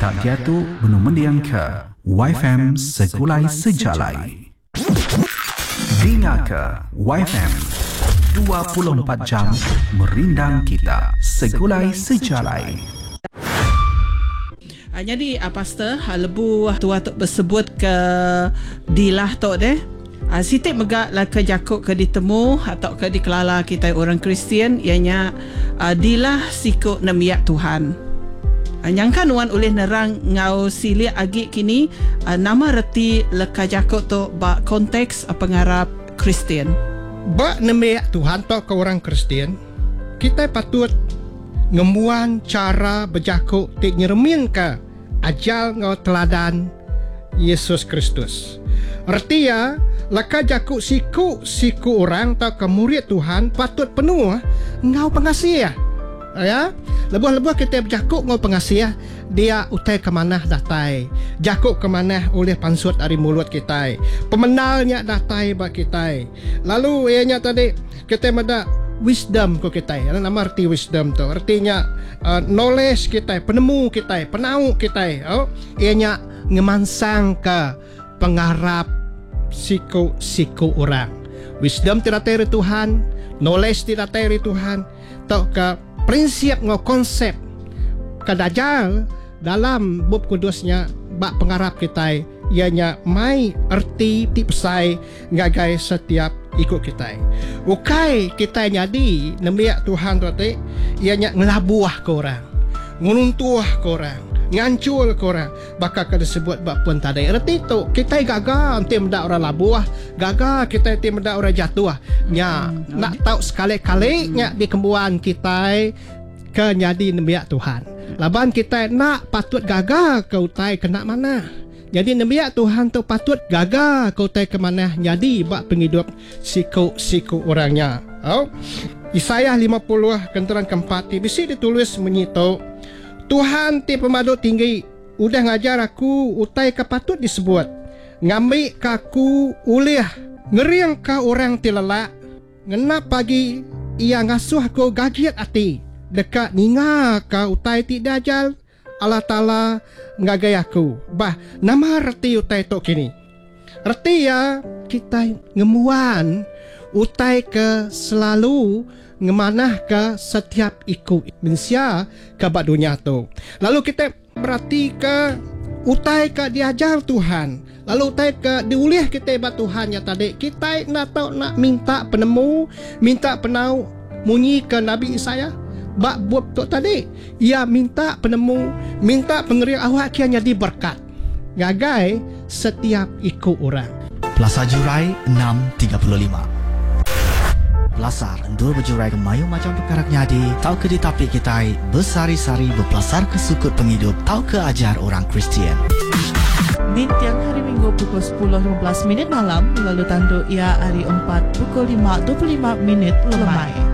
tak jatuh menu mendiang ke YFM Segulai Sejalai. Dengar ke YFM 24 jam merindang kita Segulai Sejalai. Jadi pastor lebu tua tu bersebut ke dilah tok deh. Sitik megak lah ke jakuk ke ditemu atau ke dikelala kita orang Kristian ianya dilah siku nemiak Tuhan. Nyangkan wan oleh nerang ngau silia agi kini nama reti leka jakuk tu ba konteks pengarap Kristian. Ba nemiak Tuhan tu ke orang Kristian, kita patut ngemuan cara berjakuk tik nyeremin ke ajal ngau teladan Yesus Kristus. Artinya laka jakuk siku orang atau ke murid Tuhan patut penuh ngau pengasih ya. Lebuh-lebuh kita berjakuk ngau pengasih dia utai ke mana datai, jakuk ke mana oleh pansut dari mulut kita, pemenalnya datai bak kita. Lalu ianya tadi kita ada wisdom ko kita. Ano nama arti wisdom tu? Artinya knowledge kita, penemu kita, penau kita. Ianya ngemansang ke pengarap siku orang. Wisdom tidak dari Tuhan, knowledge tidak dari Tuhan. Tau ke prinsip ngau konsep kadajal dalam bab kudusnya bak pengarap kita. Ianya mai erti tipsai ngagai setiap ikut kita. Ukai kita nyadi nemiak Tuhan tu te ianya ngelabuah ke orang, ngununtuah ke orang, ngancul ke orang. Bakal kada sebut bak pun tadi. Erti tu kita gagal nanti mendak orang labuah, gagal kita nanti mendak orang jatuh. Nya nak tahu sekali-kali nya di kembuan kita ke nyadi nemiak Tuhan. Laban kita nak patut gagal ke utai kena mana. Jadi nemiak Tuhan tu patut gagal kau tay ke mana jadi bak penghidup siku orangnya. Yesaya 50 kenteran keempat bisi ditulis menyitu Tuhan ti pemadu tinggi udah ngajar aku utai ke patut disebut ngambil kaku ulih ngeriang ka orang ti lelak ngenap pagi ia ngasuh ko gagiat ati dekat ninga ka utai ti dajal Allah Ta'ala ngagai aku. Bah, nama reti utai tok kini. Reti ya kita ngemuan utai ke selalu ngemanah ke setiap ikut mensia ke bak dunia tu. Lalu kita berarti ke utai ke diajar Tuhan. Lalu utai ke diulih kita bak Tuhan ya tadi. Kita nak tahu nak minta penemu, minta penau munyi ke Nabi Isaya. Bak buat tu tadi ia minta penemu, minta pengeriak awak kian jadi berkat ngagai setiap ikut orang. Plaza Jurai 635 Belasar endur berjurai ke mayu macam perkara nyadi tau ke ditapik kita bersari-sari berpelasar ke sukut penghidup tau ke ajar orang Kristian. Bintang hari Minggu pukul 10.15 malam lalu tanduk ia hari 4 pukul 5.25 lemai.